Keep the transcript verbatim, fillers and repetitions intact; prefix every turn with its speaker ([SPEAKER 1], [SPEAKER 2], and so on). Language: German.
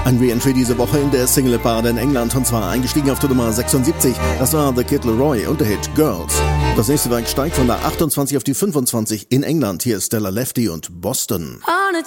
[SPEAKER 1] Ein Re-Entry diese Woche in der Single-Parade in England, und zwar eingestiegen auf der Nummer sechsundsiebzig. Das war The Kid Laroi und der Hit Girls. Das nächste Werk steigt von der achtundzwanzig auf die fünfundzwanzig in England. Hier ist Stella Lefty und Boston.
[SPEAKER 2] On a